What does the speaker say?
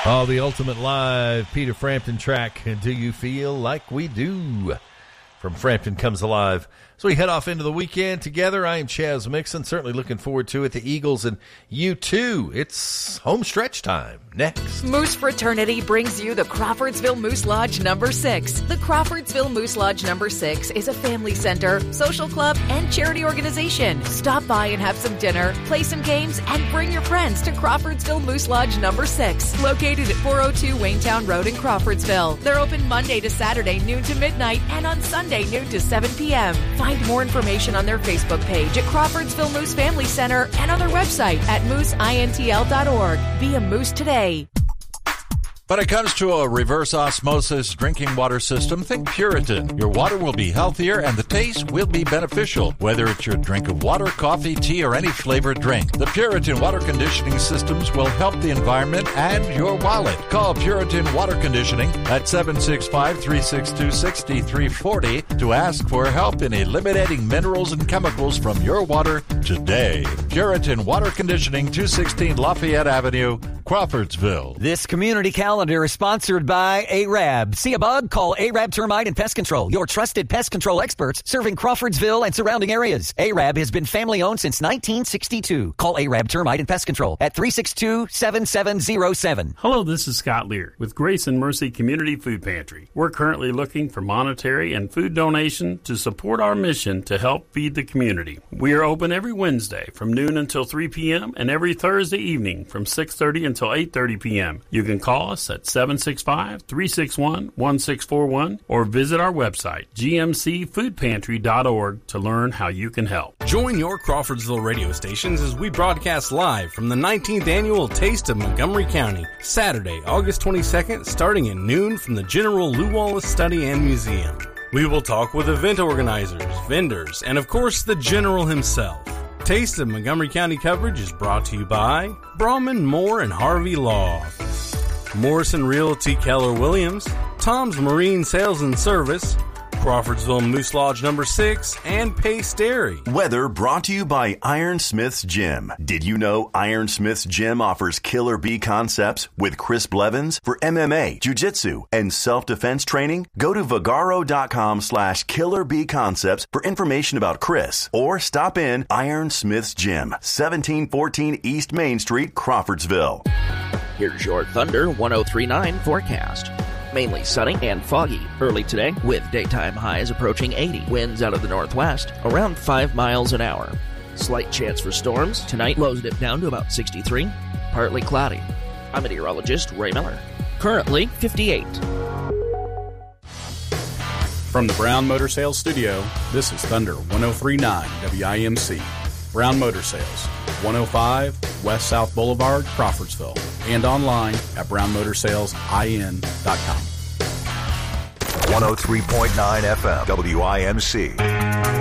Oh, the ultimate live Peter Frampton track, Do You Feel Like We Do? From Frampton Comes Alive. So we head off into the weekend together. I am Chaz Mixon, certainly looking forward to it. The Eagles and U2. It's home stretch time. Next. Moose Fraternity brings you the Crawfordsville Moose Lodge number 6. The Crawfordsville Moose Lodge number 6 is a family center, social club, and charity organization. Stop by and have some dinner, play some games, and bring your friends to Crawfordsville Moose Lodge number 6, located at 402 Waynetown Road in Crawfordsville. They're open Monday to Saturday, noon to midnight, and on Sunday, noon to 7 p.m. Find more information on their Facebook page at Crawfordsville Moose Family Center and on their website at mooseintl.org. Be a moose today. When it comes to a reverse osmosis drinking water system, think Puritan. Your water will be healthier and the taste will be beneficial, whether it's your drink of water, coffee, tea, or any flavored drink. The Puritan water conditioning systems will help the environment and your wallet. Call Puritan Water Conditioning at 765-362-6340 to ask for help in eliminating minerals and chemicals from your water today. Puritan Water Conditioning, 216 Lafayette Avenue, Crawfordsville. This community calendar is sponsored by ARAB. See a bug? Call ARAB Termite and Pest Control, your trusted pest control experts serving Crawfordsville and surrounding areas. ARAB has been family-owned since 1962. Call ARAB Termite and Pest Control at 362-7707. Hello, this is Scott Lear with Grace and Mercy Community Food Pantry. We're currently looking for monetary and food donation to support our mission to help feed the community. We are open every Wednesday from noon until 3 p.m. and every Thursday evening from 6:30 until 8:30 p.m. You can call us at 765-361-1641 or visit our website, gmcfoodpantry.org, to learn how you can help. Join your Crawfordsville radio stations as we broadcast live from the 19th Annual Taste of Montgomery County, Saturday, August 22nd, starting at noon from the General Lew Wallace Study and Museum. We will talk with event organizers, vendors, and of course the General himself. Taste of Montgomery County coverage is brought to you by Brahman, Moore, and Harvey Law, Morrison Realty Keller Williams, Tom's Marine Sales and Service, Crawfordsville Moose Lodge number 6, and Pace Dairy. Weather brought to you by Iron Smith's Gym. Did you know Iron Smith's Gym offers Killer Bee concepts with Chris Blevins for MMA, jiu-jitsu, and self-defense training? Go to Vagaro.com/Killer Bee Concepts for information about Chris, or stop in Iron Smith's Gym, 1714 East Main Street, Crawfordsville. Here's your Thunder 1039 forecast. Mainly sunny and foggy early today, with daytime highs approaching 80. Winds out of the northwest, around 5 miles an hour. Slight chance for storms. Tonight, lows dip down to about 63. Partly cloudy. I'm meteorologist Ray Miller. Currently 58. From the Brown Motor Sales Studio, this is Thunder 1039 WIMC. Brown Motor Sales, 105 West South Boulevard, Crawfordsville, and online at brownmotorsalesIN.com. 103.9 FM WIMC.